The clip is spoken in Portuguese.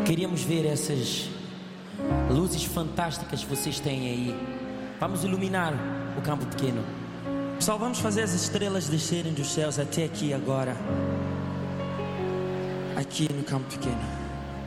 Queríamos ver essas luzes fantásticas que vocês têm aí. Vamos iluminar o campo pequeno. Pessoal, vamos fazer as estrelas descerem dos céus até aqui agora. Aqui no campo pequeno.